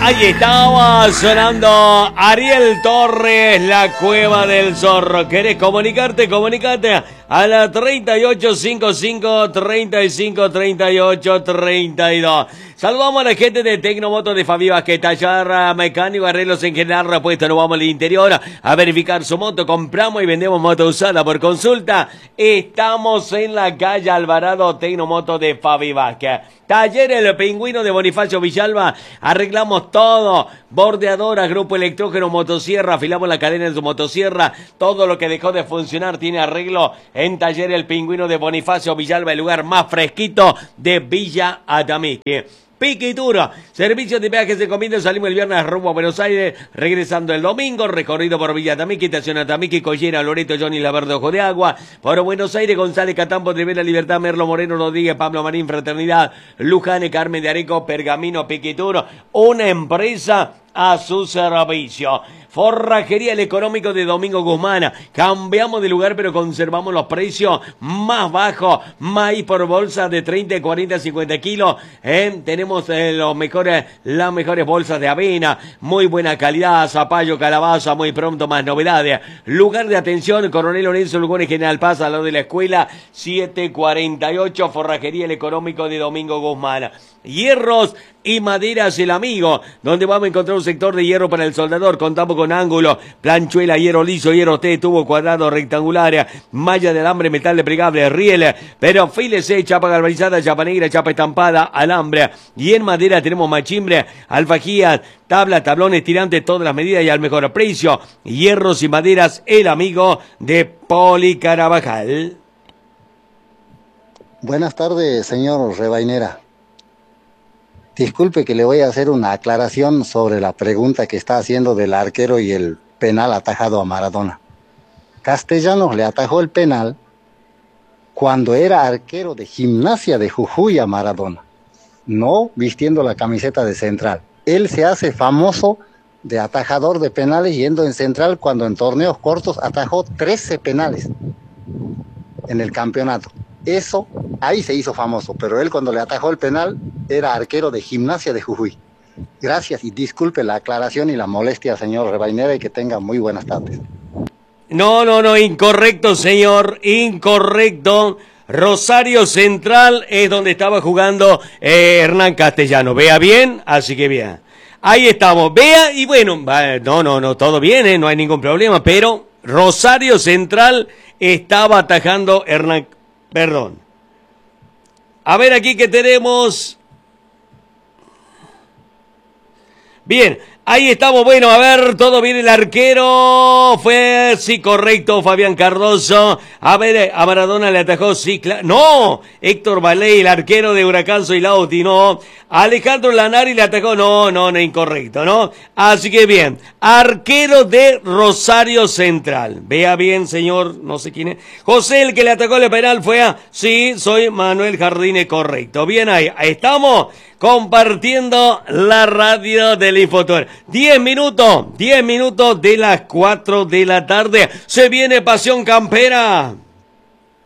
Ahí estaba sonando Ariel Torres, La Cueva del Zorro. ¿Querés comunicarte? Comunicate a la 3855 35 38 32. Saludamos a la gente de Tecnomoto de Fabi Vázquez, taller mecánico, arreglos en general, repuesto. Nos vamos al interior a verificar su moto. Compramos y vendemos moto usada por consulta. Estamos en la calle Alvarado, Tecnomoto de Fabi Vázquez. Taller El Pingüino de Bonifacio Villalba. Arreglamos todo. Bordeadoras, grupo electrógeno, motosierra. Afilamos la cadena de su motosierra. Todo lo que dejó de funcionar tiene arreglo en Taller El Pingüino de Bonifacio Villalba, el lugar más fresquito de Villa Atamisqui. Piquitura, servicios de peajes de comienzo. Salimos el viernes rumbo a Buenos Aires, regresando el domingo, recorrido por Villa Atamisqui, estación Atamisqui, Collera, Loreto, Johnny Laverde, Ojo de Agua, por Buenos Aires, González, Catampo, Rivera, Libertad, Merlo, Moreno, Rodríguez, Pablo Marín, Fraternidad, Luján, Carmen de Areco, Pergamino, Piquitura, una empresa a su servicio. Forrajería El Económico de Domingo Guzmán. Cambiamos de lugar pero conservamos los precios más bajos. Maíz por bolsa de 30, 40, 50 kilos. Tenemos las mejores bolsas de avena. Muy buena calidad. Zapallo, calabaza. Muy pronto más novedades. Lugar de atención. Coronel Lorenzo Lugones, General Paz, al lado de la escuela. 748. Forrajería El Económico de Domingo Guzmán. Hierros y maderas El Amigo, donde vamos a encontrar un sector de hierro para el soldador. Contamos con ángulo, planchuela, hierro liso, hierro T, tubo cuadrado, rectangular, malla de alambre, metal desplegable, riel, perfiles C, chapa galvanizada, chapa negra, chapa estampada, alambre. Y en madera tenemos machimbre, alfajías, tablas, tablones, tirantes, todas las medidas y al mejor precio. Hierros y maderas El Amigo de Poli Carabajal. Buenas tardes, señor Rebainera. Disculpe que le voy a hacer una aclaración sobre la pregunta que está haciendo del arquero y el penal atajado a Maradona. Castellanos le atajó el penal cuando era arquero de Gimnasia de Jujuy a Maradona, no vistiendo la camiseta de Central. Él se hace famoso de atajador de penales yendo en Central cuando en torneos cortos atajó 13 penales en el campeonato. Eso, ahí se hizo famoso, pero él cuando le atajó el penal era arquero de Gimnasia de Jujuy. Gracias y disculpe la aclaración y la molestia, señor Rebainera, y que tenga muy buenas tardes. No, incorrecto, señor, incorrecto. Rosario Central es donde estaba jugando Hernán Castellano. Vea bien, así que bien. Ahí estamos, vea y bueno, no, todo bien, no hay ningún problema, pero Rosario Central estaba atajando Hernán. Perdón. A ver aquí que tenemos. Bien, ahí estamos. Bueno, a ver, todo bien el arquero. Fue, sí, correcto, Fabián Cardoso. A ver, a Maradona le atajó, sí, claro. No, Héctor Baley, el arquero de Huracán Soilauti, no. Alejandro Lanari le atajó, no, incorrecto, ¿no? Así que bien, arquero de Rosario Central. Vea bien, señor, no sé quién es. José, el que le atacó el penal fue a, sí, soy Manuel Jardine, correcto. Bien, ahí estamos compartiendo la radio del Infotuer. 10 minutos de las 4 de la tarde. Se viene Pasión Campera.